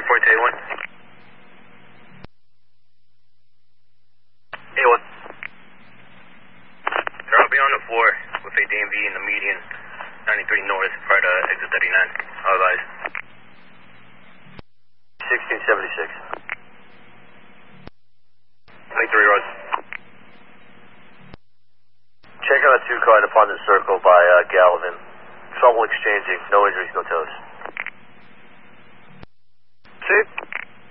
report to A1. A1. Sir, I'll be on the floor with a DMV in the median, 93 north, prior to exit 39. I'll advise. 1676. 23 roads. Check out a 2-car upon the circle by Galvin. Trouble exchanging. No injuries, no tows. See?